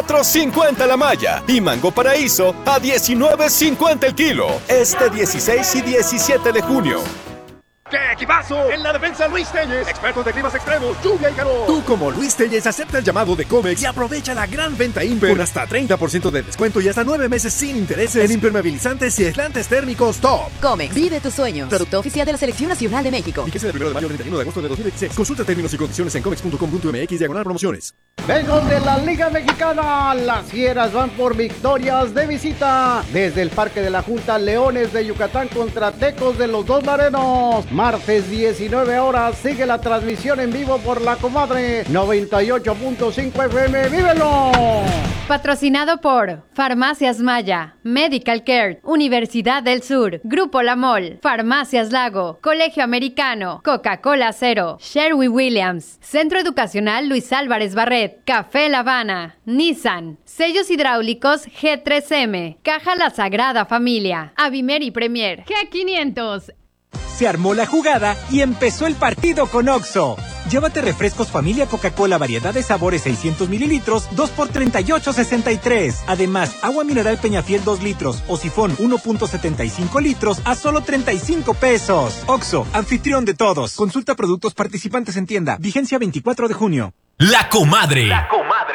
4.50 la malla y Mango Paraíso a 19.50 el kilo. Este 16 y 17 de junio. ¡Qué equipazo! En la defensa, Luis Telles, expertos de climas extremos, lluvia y calor. Tú, como Luis Telles, acepta el llamado de Comex y aprovecha la gran venta Imper con hasta 30% de descuento y hasta 9 meses sin intereses en impermeabilizantes y aislantes térmicos top. Comex, vive tus sueños. Producto oficial de la Selección Nacional de México. Fíjese del 1 de mayo al 31 de agosto de 2016. Consulta términos y condiciones en comex.com.mx/promociones. Vengan de la Liga Mexicana, las Fieras van por victorias de visita. Desde el Parque de la Junta, Leones de Yucatán contra Tecos de los Dos Larenos. Martes 19 horas, sigue la transmisión en vivo por La Comadre 98.5 FM. ¡Vívelo! Patrocinado por Farmacias Maya, Medical Care, Universidad del Sur, Grupo La Mol, Farmacias Lago, Colegio Americano, Coca-Cola Cero, Sherwin-Williams, Centro Educacional Luis Álvarez Barret, Café La Habana, Nissan, Sellos Hidráulicos G3M, Caja La Sagrada Familia, Avimer y Premier, G500. Se armó la jugada y empezó el partido con Oxxo. Llévate refrescos familia Coca-Cola variedad de sabores 600 mililitros, 2 por 38.63. Además, agua mineral Peñafiel 2 litros o sifón 1.75 litros a solo 35 pesos. Oxxo, anfitrión de todos. Consulta productos participantes en tienda. Vigencia 24 de junio. La Comadre.